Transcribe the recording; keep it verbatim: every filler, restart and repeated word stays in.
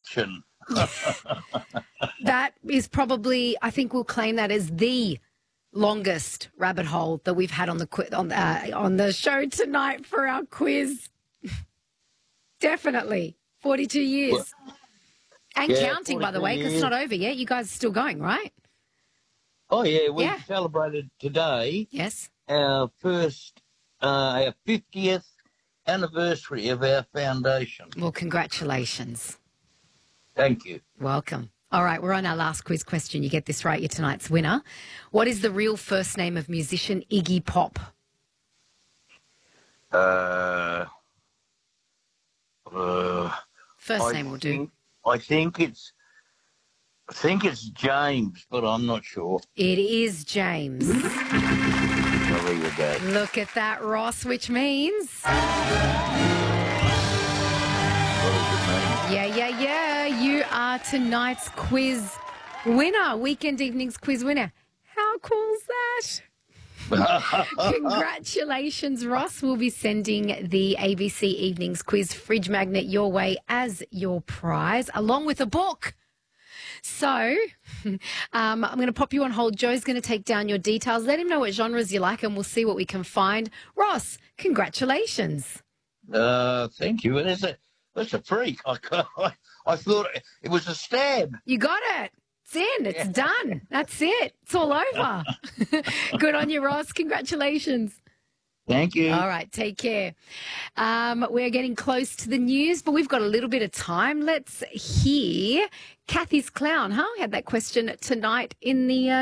fiction. That is probably, I think we'll claim that as the longest rabbit hole that we've had on the qui- on uh, on the show tonight for our quiz. Definitely forty-two years, Well, and yeah, counting, by the forty-two way, because it's years. not over yet. You guys are still going, right? Oh, yeah, we Yeah. celebrated today Yes. our first, uh, our fiftieth anniversary of our foundation. Well, congratulations. Thank you. Welcome. All right, we're on our last quiz question. You get this right, you're tonight's winner. What is the real first name of musician Iggy Pop? Uh, uh, First I name will do. think, I think it's, I think it's James, but I'm not sure. It is James. Well, there you go. Look at that, Ross, which means... What does it mean? Yeah, yeah, yeah. You are tonight's quiz winner, Weekend Evenings quiz winner. How cool's that? Congratulations, Ross. We'll be sending the A B C Evenings quiz fridge magnet your way as your prize, along with a book. So um, I'm going to pop you on hold. Joe's going to take down your details. Let him know what genres you like and we'll see what we can find. Ross, congratulations. Uh, thank you. That's a, that's a freak. I, I, I thought it was a stab. You got it. It's in. It's done. That's it. It's all over. Good on you, Ross. Congratulations. Thank you. All right. Take care. Um, we're getting close to the news, but we've got a little bit of time. Let's hear Kathy's Clown, huh? We had that question tonight in the uh,